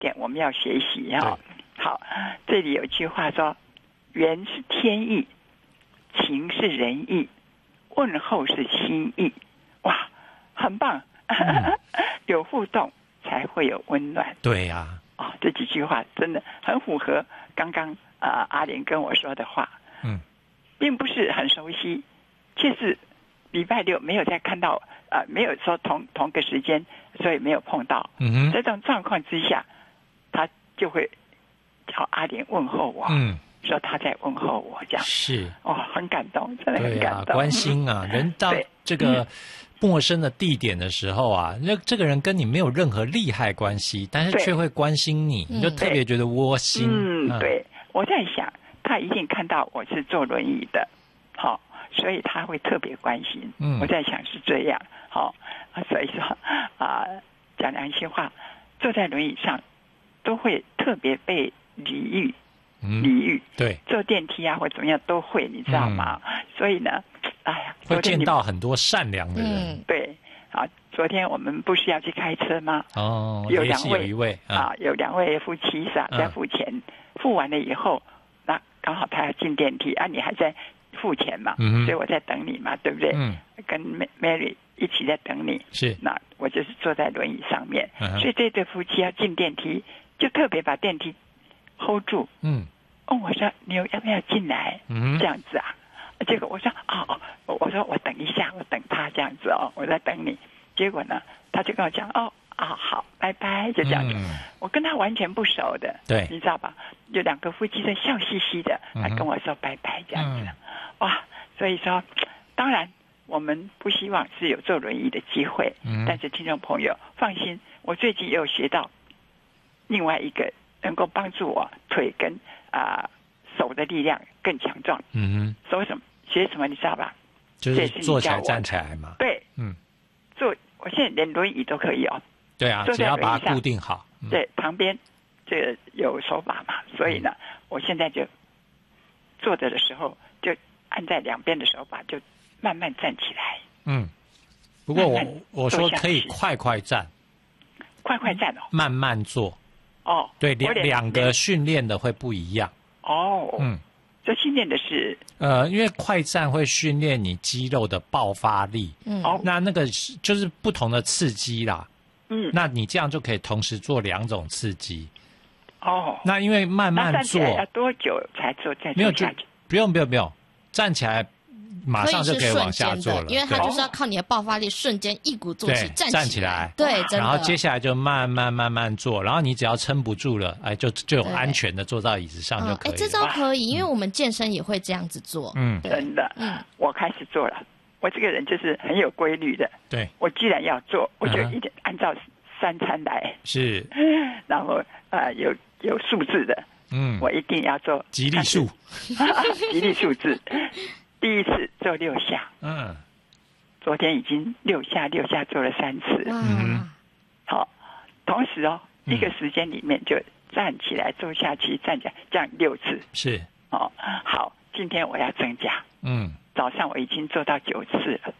点我们要学习哈。好，这里有句话说：缘是天意，情是人意，问候是心意。哇，很棒！有互动才会有温暖。 对呀， 这几句话真的很符合刚刚阿莲跟我说的话。并不是很熟悉，却是礼拜六没有再看到，没有说同个时间，所以没有碰到。这种状况之下，他就会叫阿莲问候我，说他在问候我，这样是很感动，真的很感动。 关心啊，人到这个陌生的地点的时候啊，这个人跟你没有任何利害关系，但是却会关心你，你就特别觉得窝心。 对，我在想。他一定看到我是坐轮椅的，所以他会特别关心。我在想是这样，所以说讲良心话，坐在轮椅上都会特别被礼遇， 对， 坐电梯啊或怎么样都会，你知道吗？所以呢， 会见到很多善良的人。 对，昨天我们不是要去开车吗？有一位有2位夫妻是在付钱，付完了以后。刚好他要进电梯你还在付钱嘛，所以我在等你嘛，对不对？跟 Mary 一起在等你， 是， 那我就是坐在轮椅上面，所以这对夫妻要进电梯，就特别把电梯 hold 住，我说你要不要进来？这样子结果我说我说我等一下，我等他这样子我在等你，结果呢，他就跟我讲好，拜拜，就这样子。我跟他完全不熟的， 对， 你知道吧？有2个夫妻在笑嘻嘻的，他跟我说拜拜，这样子。所以说，当然我们不希望是有坐轮椅的机会，但是听众朋友放心，我最近也有学到另外一个能够帮助我腿跟手的力量更强壮。学什么你知道吧？ 就是坐起来站起来嘛。 对，我现在连轮椅都可以对啊，只要把它固定好。 对，旁边这个有手把嘛，所以呢，我现在就坐着的时候就按在2边的手把，就慢慢站起来。 不过我说可以快站， 快站慢慢做。对，两个训练的会不一样。 这训练的是因为快站会训练你肌肉的爆发力。那个就是不同的刺激啦。那你这样就可以同时做2种刺激。那因为慢慢做， 要多久才做？ 没有，就不用，站起来马上就可以往下做了， 因为它就是要靠你的爆发力，瞬间一鼓作气站起来。 对，真的。 然后接下来就慢慢做，然后你只要撑不住了，就有安全的坐到椅子上就可以了。 这招可以，因为我们健身也会这样子做。 真的。我开始做了。我这个人就是很有规律的。 对， 我既然要做，我就一定按照3餐来。 是。 然后有数字的。我一定要做吉利数。 吉利数字。第一次做6下。昨天已经6下做了3次。好，同时一个时间里面就站起来坐下去站起来，这样6次。 是。 好，今天我要增加。早上我已经做到9次了。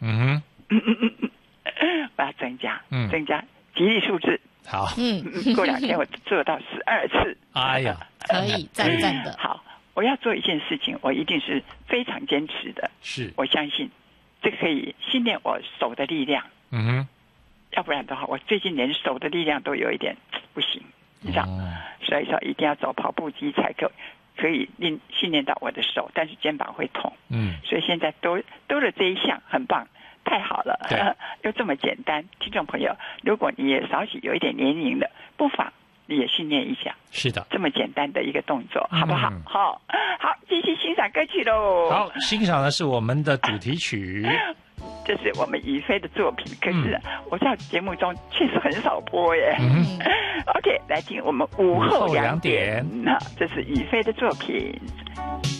我要增加吉利数字。 好。 过2天我做到12次。 哎呀， 可以赞的。 好，我要做一件事情，我一定是非常坚持的。 是， 我相信这可以训练我手的力量。要不然的话，我最近连手的力量都有一点不行，你知道。所以说一定要走跑步机才可以训练到我的手，但是肩膀会痛。所以现在多了这一项，很棒，太好了。又这么简单，听众朋友，如果你也少许有一点年龄的，不妨你也训练一下。 是的， 这么简单的一个动作，好不好？好，继续欣赏歌曲喽。 好，欣赏的是我们的主题曲。 这是我们于飞的作品，可是我在节目中确实很少播耶。OK， 来听我们午后2点。这是于飞的作品，